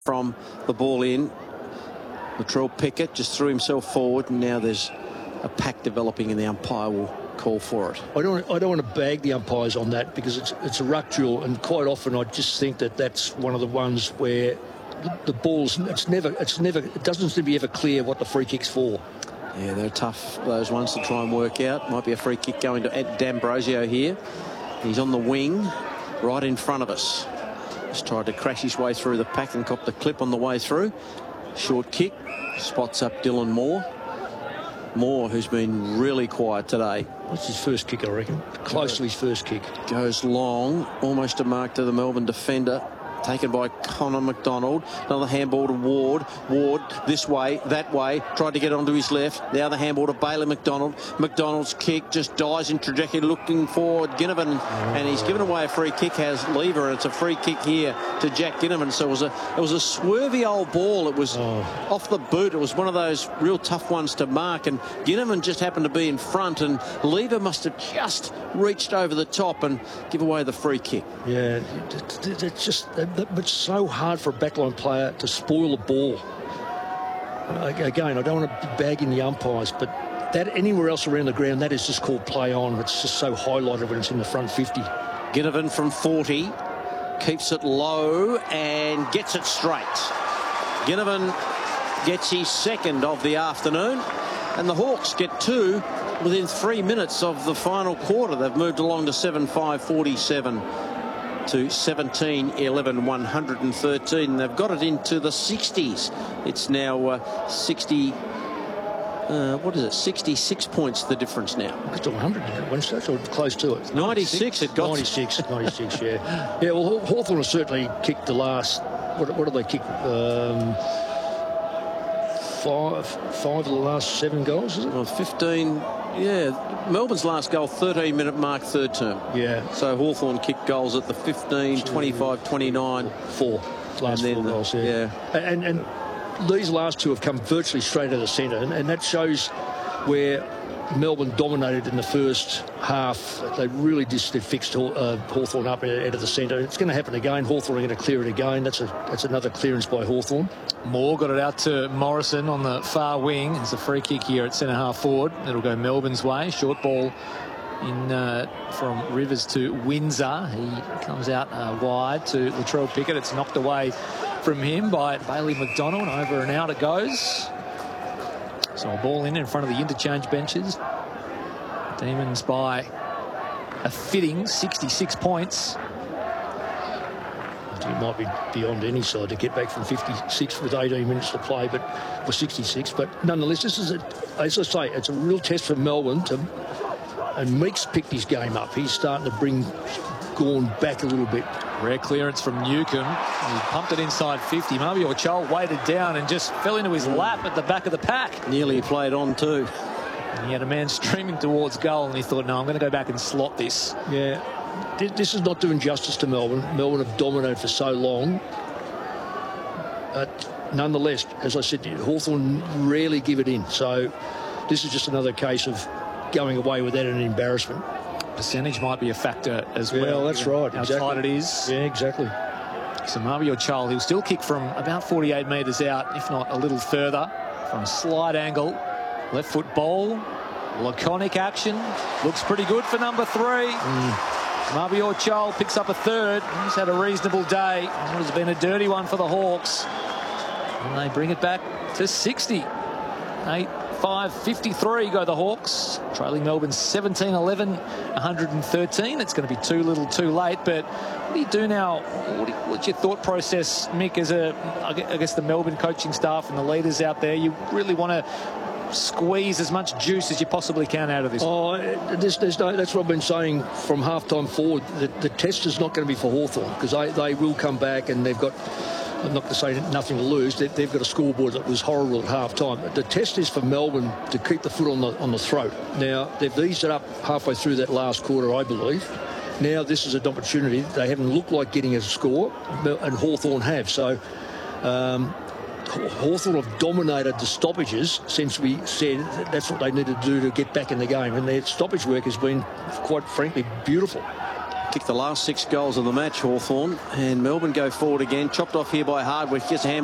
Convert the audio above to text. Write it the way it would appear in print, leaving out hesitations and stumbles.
from the ball in. Latrell Pickett just threw himself forward, and now there's a pack developing and the umpire will call for it. I don't want to bag the umpires on that because it's a ruck duel, and quite often I just think that's one of the ones where the balls, it doesn't seem to be ever clear what the free kick's for. Yeah, they're tough, those ones, to try and work out. Might be a free kick going to Ed D'Ambrosio here. He's on the wing right in front of us. Just tried to crash his way through the pack and cop the clip on the way through. Short kick, spots up Dylan Moore. Moore, who's been really quiet today. That's his first kick, I reckon. Close to his first kick. Goes long, almost a mark to the Melbourne defender. Taken by Connor McDonald. Another handball to Ward. Ward this way, that way. Tried to get onto his left. The other handball to Bailey McDonald. McDonald's kick just dies in trajectory, looking for Ginnivan, and he's given away a free kick. Has Lever, and it's a free kick here to Jack Ginnivan. So it was a swervy old ball. It was off the boot. It was one of those real tough ones to mark, and Ginnivan just happened to be in front, and Lever must have just reached over the top and give away the free kick. Yeah, it's just. It's so hard for a backline player to spoil a ball. Again, I don't want to be bagging the umpires, but that anywhere else around the ground, that is just called play on. It's just so highlighted when it's in the front 50. Ginnivan from 40 keeps it low and gets it straight. Ginnivan gets his second of the afternoon, and the Hawks get two within 3 minutes of the final quarter. They've moved along to 7-5-47. To 17-11, 113. They've got it into the 60s. It's now 66 points the difference now. It's 100 at one stage, or close to it. 96 it got. 96, yeah. Yeah, well, Hawthorn has certainly kicked the last, what did they kick? Five of the last 7 goals, is it? Well, 15, yeah. Melbourne's last goal, 13-minute mark, third term. Yeah. So Hawthorn kicked goals at the 15, 25, 29. 4. Last 4 goals, yeah. And these last 2 have come virtually straight out of the centre, and that shows where Melbourne dominated in the first half. They really just fixed Hawthorn up out of the centre. It's going to happen again. Hawthorn are going to clear it again. That's another clearance by Hawthorn. Moore got it out to Morrison on the far wing. It's a free kick here at centre-half forward. It'll go Melbourne's way. Short ball in from Rivers to Windsor. He comes out wide to Latrell Pickett. It's knocked away from him by Bailey McDonald. Over and out it goes. So a ball in front of the interchange benches. Demons by a fitting 66 points. It might be beyond any side to get back from 56 with 18 minutes to play, but for 66. But nonetheless, this is, as I say, it's a real test for Melbourne. And Meeks picked his game up. He's starting to bring Gawn back a little bit. Rare clearance from Newcomb. He pumped it inside 50. Mabior Chol weighted down and just fell into his lap at the back of the pack. Nearly played on too. And he had a man streaming towards goal, and he thought, no, I'm going to go back and slot this. Yeah. This is not doing justice to Melbourne. Melbourne have dominated for so long. But nonetheless, as I said, Hawthorn rarely give it in. So this is just another case of going away without an embarrassment. Percentage might be a factor as well. Well, that's right. How exactly. tight it is. Yeah, exactly. So Mabior Chol, he'll still kick from about 48 metres out, if not a little further, from a slight angle. Left foot ball. Laconic action. Looks pretty good for number 3. Mabior Chol picks up a third. He's had a reasonable day. It has been a dirty one for the Hawks. And they bring it back to 60. 8-5-53 go the Hawks. Trailing Melbourne 17-11, 113. It's going to be too little too late. But what do you do now? What's your thought process, Mick, as I guess the Melbourne coaching staff and the leaders out there? You really want to squeeze as much juice as you possibly can out of this. There's no, that's what I've been saying from half-time forward. The test is not going to be for Hawthorn, because they will come back and they've got, I'm not going to say nothing to lose, they've got a scoreboard that was horrible at half-time. The test is for Melbourne to keep the foot on the throat. Now, they've eased it up halfway through that last quarter, I believe. Now this is an opportunity. They haven't looked like getting a score, and Hawthorn have. So Hawthorn have dominated the stoppages since we said that's what they needed to do to get back in the game, and their stoppage work has been, quite frankly, beautiful. Kicked the last 6 goals of the match, Hawthorn, and Melbourne go forward again. Chopped off here by Hardwick. Gets a hand